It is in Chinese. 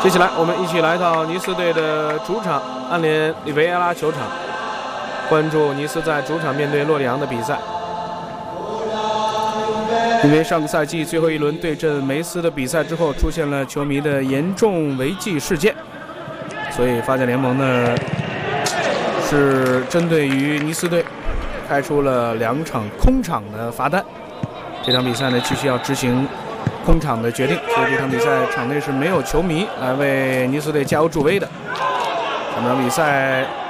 接下来我们一起来到尼斯队的主场安联里维埃拉球场，关注尼斯在主场面对洛里昂的比赛。因为上个赛季最后一轮对阵梅斯的比赛之后，出现了球迷的严重违纪事件，所以法甲联盟呢是针对于尼斯队开出了2场空场的罚单。这场比赛呢继续要执行空场的决定，所以这场比赛场内是没有球迷来为尼斯队加油助威的。这场比赛